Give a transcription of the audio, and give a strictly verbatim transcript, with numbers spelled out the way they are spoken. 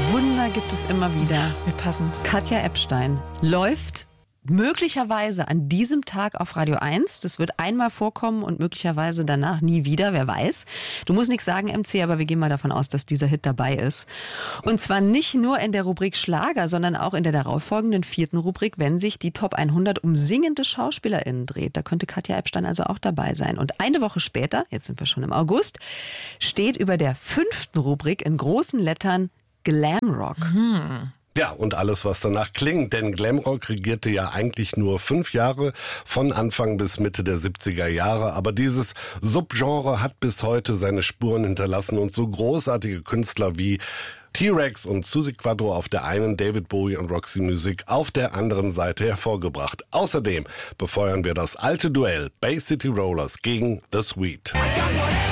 Wunder gibt es immer wieder. Wie passend. Katja Epstein läuft möglicherweise an diesem Tag auf Radio eins. Das wird einmal vorkommen und möglicherweise danach nie wieder, wer weiß. Du musst nichts sagen, M C, aber wir gehen mal davon aus, dass dieser Hit dabei ist. Und zwar nicht nur in der Rubrik Schlager, sondern auch in der darauffolgenden vierten Rubrik, wenn sich die Top hundert um singende SchauspielerInnen dreht. Da könnte Katja Epstein also auch dabei sein. Und eine Woche später, jetzt sind wir schon im August, steht über der fünften Rubrik in großen Lettern Glamrock. Hm. Ja, und alles, was danach klingt, denn Glamrock regierte ja eigentlich nur fünf Jahre, von Anfang bis Mitte der siebziger Jahre, aber dieses Subgenre hat bis heute seine Spuren hinterlassen und so großartige Künstler wie T-Rex und Suzi Quatro auf der einen, David Bowie und Roxy Music auf der anderen Seite hervorgebracht. Außerdem befeuern wir das alte Duell Bay City Rollers gegen The Sweet.